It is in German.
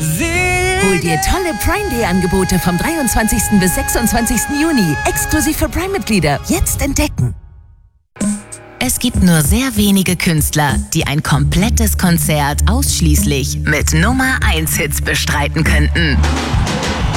Hol dir tolle Prime Day Angebote vom 23. bis 26. Juni. Exklusiv für Prime-Mitglieder. Jetzt entdecken. Es gibt nur sehr wenige Künstler, die ein komplettes Konzert ausschließlich mit Nummer 1 Hits bestreiten könnten.